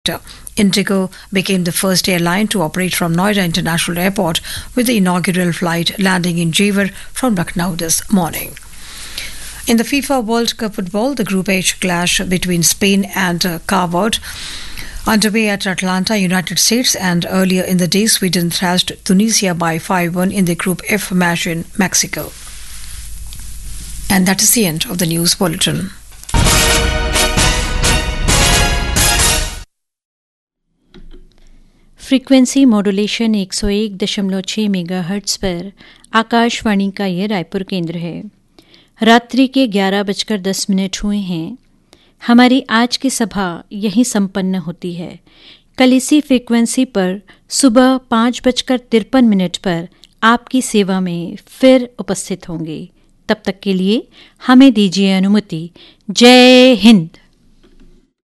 Indigo became the first airline to operate from Noida International Airport with the inaugural flight landing in Jewar from Lucknow this morning. In the FIFA World Cup football, the Group H clash between Spain and Cape Verde underway at Atlanta, United States, and earlier in the day, Sweden thrashed Tunisia by 5-1 in the Group F match in Mexico. And that is the end of the news bulletin. Frequency modulation 101.6 megahertz पर आकाशवाणी का ये रायपुर केंद्र है। रात्रि के 11:10 हुए हैं। हमारी आज की सभा यहीं संपन्न होती है। कल इसी फ्रीक्वेंसी पर सुबह 5:53 पर आपकी सेवा में फिर उपस्थित होंगे। तब तक के लिए हमें दीजिए अनुमति। जय हिंद।